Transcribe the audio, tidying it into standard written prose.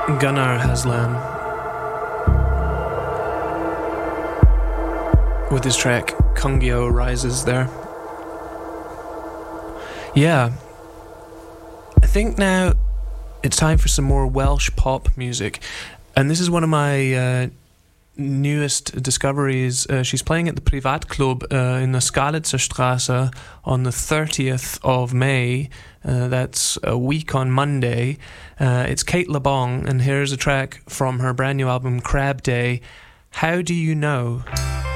Gunnar Haslam with his track Kungyo Rises there. Yeah, I think now it's time for some more Welsh pop music, and this is one of my newest discoveries. She's playing at the Privatclub in the Skalitzer Straße on the 30th of May. That's a week on Monday. It's Kate LeBong, and here's a track from her brand new album Crab Day, How Do You Know?